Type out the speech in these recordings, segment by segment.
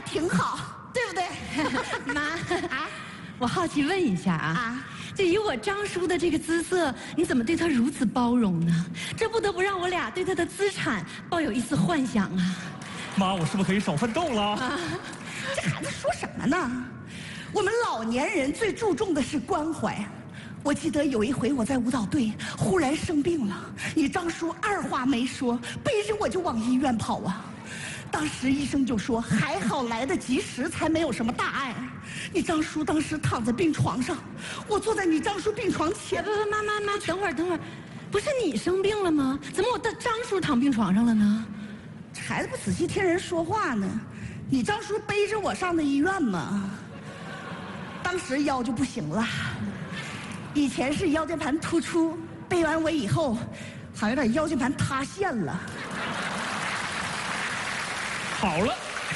挺好，对不对？ 妈啊，我好奇问一下啊，就以我张叔的这个姿色，你怎么对他如此包容呢？这不得不让我俩对他的资产抱有一丝幻想啊！ 妈，我是不是可以少奋斗了？ 这孩子说什么呢？我们老年人最注重的是关怀。我记得有一回我在舞蹈队忽然生病了，你张叔二话没说，背着我就往医院跑啊。当时医生就说还好来得及时，才没有什么大碍。你张叔当时躺在病床上，我坐在你张叔病床前。 不，妈，等会儿，不是你生病了吗？怎么我的张叔躺病床上了呢？ 这孩子不仔细听人说话呢。你张叔背着我上的医院嘛，当时腰就不行了。以前是腰间盘突出，背完我以后，好像有点腰间盘塌陷了。 好了，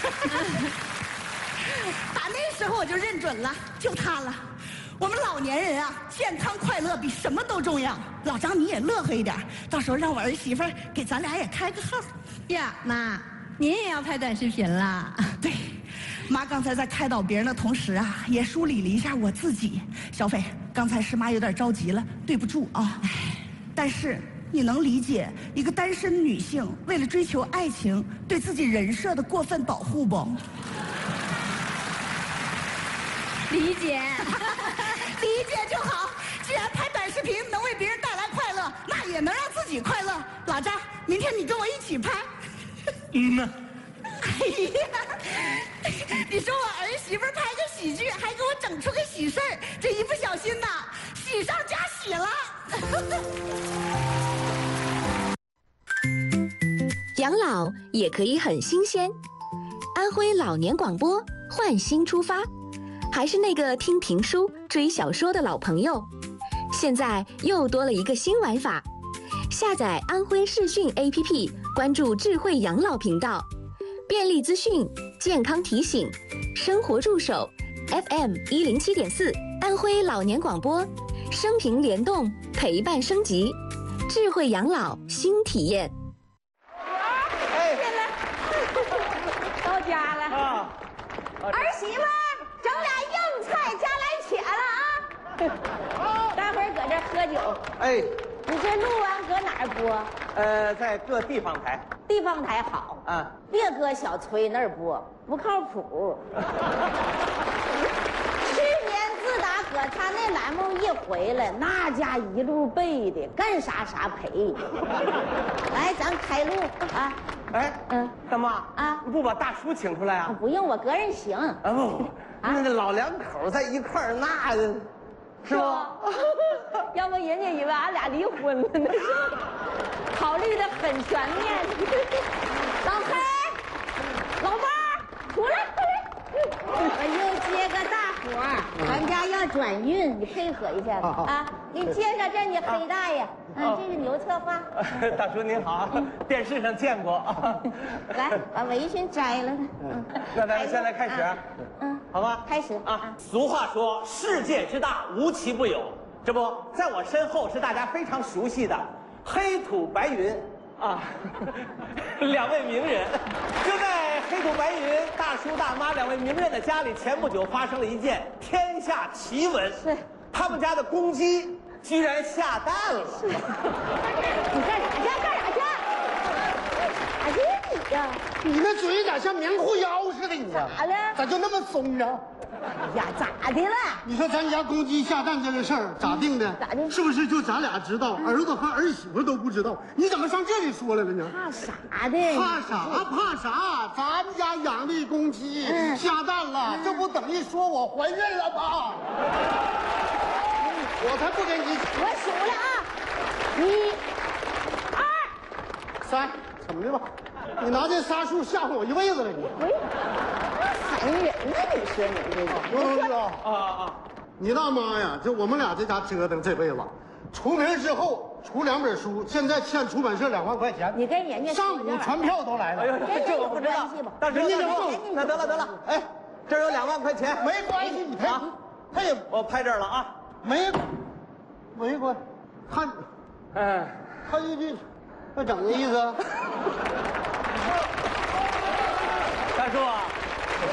打那时候我就认准了，就他了。我们老年人啊，健康快乐比什么都重要。老张你也乐呵一点，到时候让我儿媳妇给咱俩也开个号。 呀，妈，您也要拍短视频啦？ 对。妈刚才在开导别人的同时啊，也梳理了一下我自己。小斐，刚才是妈有点着急了，对不住啊。但是你能理解一个单身女性为了追求爱情对自己人设的过分保护不？ 理解， 理解就好。既然拍短视频能为别人带来快乐，那也能让自己快乐。老张，明天你跟我一起拍。 呢。 哎呀，你说我儿媳妇拍个喜剧，还给我整出个喜事儿，这一不小心呐，喜上加喜了。 养老也可以很新鲜。安徽老年广播换新出发，还是那个听评书、追小说的老朋友，现在又多了一个新玩法。下载安徽视讯 APP， 关注智慧养老频道。便利资讯、健康提醒、生活助手 ，FM107.4，安徽老年广播，生平联动，陪伴升级，智慧养老新体验。 哎，到家了啊！儿媳妇，整俩硬菜加来且了啊！待会儿搁这喝酒。 哎， 你这录完搁哪儿播？ 在各地方台。 地方台好啊，别搁小崔那儿播，不靠谱。去年自打搁他那栏目一回来，那家一路背的，干啥啥赔。来，咱开录啊！ 哎，大妈啊，不把大叔请出来啊？ 不用，我个人行。 啊不，那老两口在一块儿，那是吧？ 要不人家以为俺俩离婚了呢。考虑的很全面。老黑，老八，出来！我又接个大活儿，咱家要转运，你配合一下子啊！你介绍这你黑大爷，这是牛策划。 大叔您好，电视上见过。 来，把围裙摘了。 那咱们现在开始，好吧？ 开始啊！俗话说，世界之大，无奇不有。这不，在我身后是大家非常熟悉的黑土白云啊，两位名人。就在黑土白云大叔大妈两位名人的家里，前不久发生了一件天下奇闻， 是他们家的公鸡居然下蛋了。 你干啥去？干啥去？咋的你呀？ 你那嘴咋像棉裤腰似的？你呀？ 咋了？ 咋就那么松啊？ 哎呀，咋的了？ 你说咱家公鸡下蛋这个事儿咋定的？ 咋的？ 是不是就咱俩知道，儿子和儿媳妇都不知道？你怎么上这里说来了呢？ 怕啥的？ 怕啥？怕啥？咱们家养的公鸡下蛋了，这不等于说我怀孕了吗？我才不跟你。 我数了啊，1、2、 3，怎么的吧？你拿这仨数吓唬我一辈子了你。 狠人呢？你说你这个。 刘同志啊，你大妈呀，就我们俩这家折腾这辈子，出名之后出2本书，现在欠出版社2万块钱。 你跟人家上午传票都来了。 哎呦，这我不知道。但是那得了，哎，这有2万块钱， 没关系，你赔。 他也我拍这儿了啊， 没关，他，他一句，那怎么的意思？ 大叔啊，